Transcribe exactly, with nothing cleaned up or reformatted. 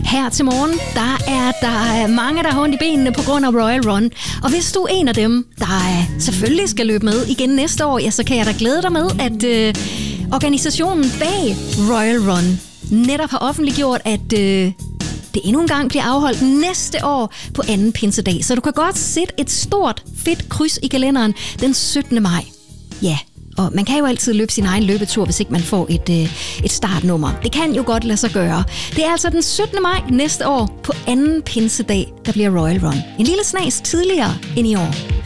Her til morgen, der er der mange, der har ondt i benene på grund af Royal Run. Og hvis du er en af dem, der selvfølgelig skal løbe med igen næste år, ja, så kan jeg da glæde dig med, at øh, organisationen bag Royal Run netop har offentliggjort, at øh, det endnu en gang bliver afholdt næste år på anden pinsedag. Så du kan godt sætte et stort, fedt kryds i kalenderen den syttende maj. Ja, og man kan jo altid løbe sin egen løbetur, hvis ikke man får et, øh, et startnummer. Det kan jo godt lade sig gøre. Det er altså den syttende maj næste år på anden pinsedag, der bliver Royal Run. En lille snas tidligere end i år.